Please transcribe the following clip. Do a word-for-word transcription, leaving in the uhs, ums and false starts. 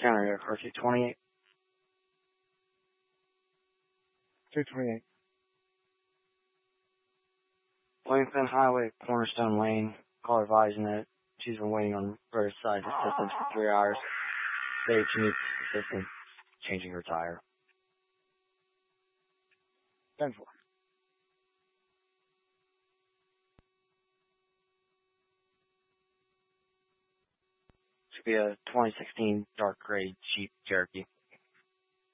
Counter R two twenty-eight. two twenty-eight. Wilmington Highway, Cornerstone Lane. Call advising that she's been waiting on roadside assistance for three hours. Today she needs assistance changing her tire. ten four. Should be a twenty sixteen dark gray Jeep Cherokee.